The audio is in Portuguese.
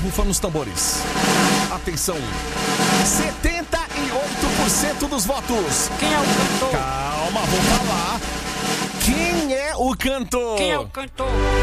rufando os tambores. Atenção. 78% dos votos. Quem é o cantor? Calma, vou falar. Quem é o cantor? Quem é o cantor?